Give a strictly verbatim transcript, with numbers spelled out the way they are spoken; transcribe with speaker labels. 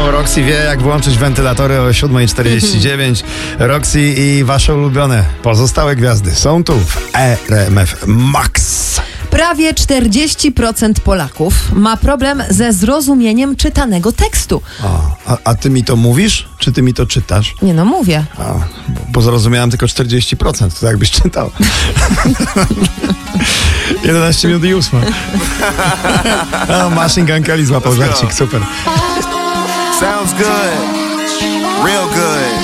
Speaker 1: Roxy wie, jak włączyć wentylatory o siódma czterdzieści dziewięć. Roxy i wasze ulubione pozostałe gwiazdy są tu w R M F Max.
Speaker 2: Prawie czterdzieści procent Polaków ma problem ze zrozumieniem czytanego tekstu.
Speaker 1: A, a, a ty mi to mówisz, czy ty mi to czytasz?
Speaker 2: Nie no, mówię.
Speaker 1: A, bo, bo zrozumiałem tylko czterdzieści procent, to jakbyś czytał. jedenaście minut i ósma. No, Machine Gun Kelly złapał żarcik, super.
Speaker 3: Sounds good. Real good.